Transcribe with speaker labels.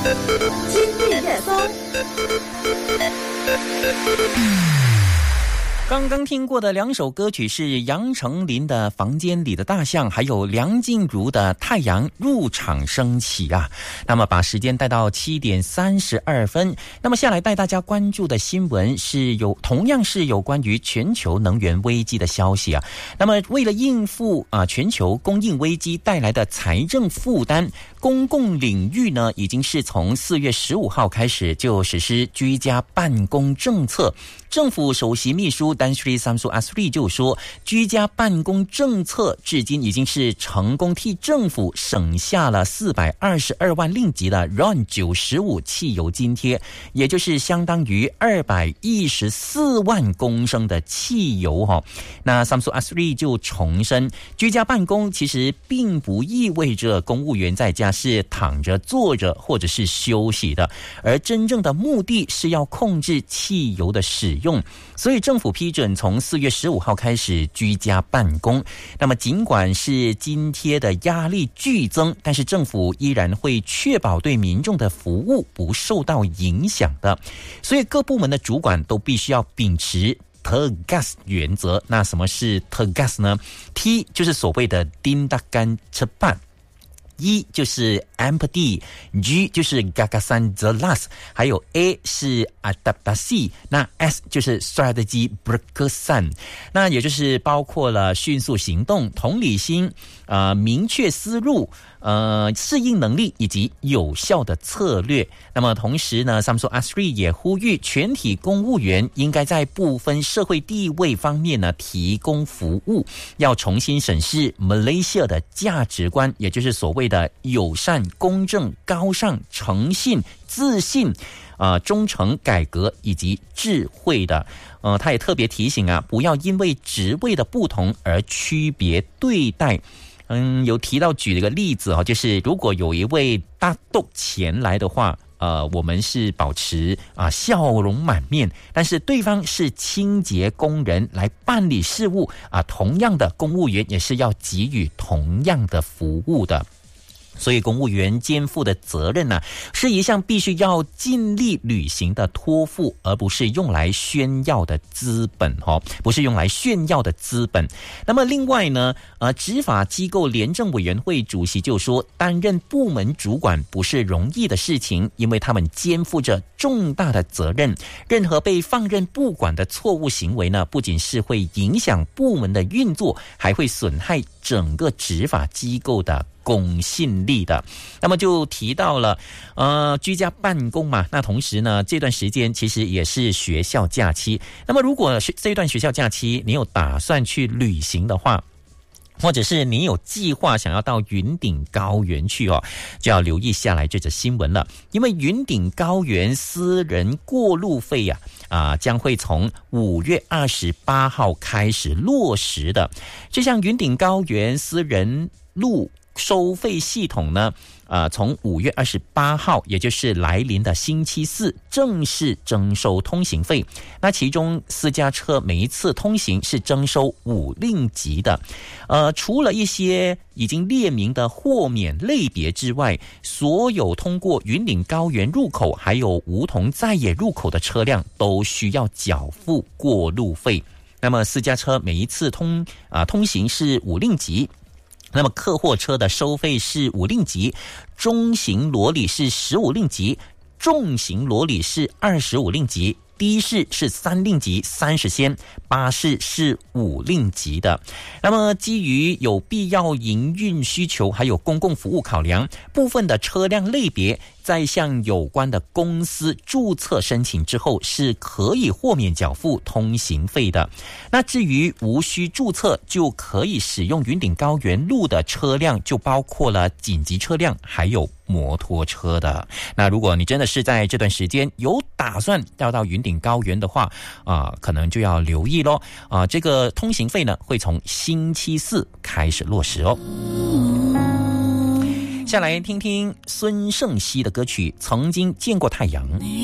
Speaker 1: 今日热搜。
Speaker 2: 刚刚听过的两首歌曲是杨丞琳的《房间里的大象》，还有梁静茹的《太阳入场升起》啊。那么把时间带到7点32分，那么下来带大家关注的新闻是同样是有关于全球能源危机的消息啊。那么为了应付全球供应危机带来的财政负担，公共领域呢已经是从4月15号开始就实施居家办公政策。政府首席秘书丹斯三苏阿斯利就说，居家办公政策至今已经是成功替政府省下了422万令吉的 RON95 汽油津贴，也就是相当于214万公升的汽油哈。那三苏阿斯利就重申，居家办公其实并不意味着公务员在家是躺着坐着或者是休息的，而真正的目的是要控制汽油的使用。所以政府批准从4月15号开始居家办公。那么尽管是津贴的压力剧增，但是政府依然会确保对民众的服务不受到影响的。所以各部门的主管都必须要秉持tegas 原则。那什么是 tegas 呢？ T 就是所谓的 tindakan cepat，E 就是 empathy，G 就是 gagasan jelas， 还有 A 是 adaptasi， 那 S 就是 strategy berkesan， 那也就是包括了迅速行动、同理心、明确思路、适应能力以及有效的策略。那么同时呢，三苏阿斯利也呼吁全体公务员应该在不分社会地位方面呢提供服务，要重新审视 Malaysia 的价值观，也就是所谓的友善、公正、高尚、诚信、自信、忠诚、改革以及智慧的。他也特别提醒不要因为职位的不同而区别对待。有提到举了个例子就是如果有一位大督前来的话，我们是保持笑容满面，但是对方是清洁工人来办理事务同样的公务员也是要给予同样的服务的。所以公务员肩负的责任是一项必须要尽力履行的托付，而不是用来炫耀的资本不是用来炫耀的资本。那么另外呢，执法机构廉政委员会主席就说，担任部门主管不是容易的事情，因为他们肩负着重大的责任。任何被放任不管的错误行为呢，不仅是会影响部门的运作，还会损害整个执法机构的公信力的。那么就提到了居家办公嘛，那同时呢这段时间其实也是学校假期。那么如果这段学校假期你有打算去旅行的话，或者是你有计划想要到云顶高原去就要留意下来这则新闻了。因为云顶高原私人过路费将会从5月28号开始落实的。这项云顶高原私人路收费系统呢，从5月28号，也就是来临的星期四正式征收通行费。那其中私家车每一次通行是征收5令吉的。除了一些已经列明的豁免类别之外，所有通过云顶高原入口还有梧桐在野入口的车辆都需要缴付过路费。那么私家车每一次通行是5令吉。那么客货车的收费是5令吉，中型罗里是15令吉，重型罗里是25令吉，的士是3令吉30仙，巴士是5令吉的。那么基于有必要营运需求还有公共服务考量，部分的车辆类别在向有关的公司注册申请之后是可以豁免缴付通行费的。那至于无需注册就可以使用云顶高原路的车辆，就包括了紧急车辆还有摩托车的。那如果你真的是在这段时间有打算要到云顶高原的话可能就要留意咯。这个通行费呢会从星期四开始落实哦。下来听听孙盛希的歌曲《曾经见过太阳》。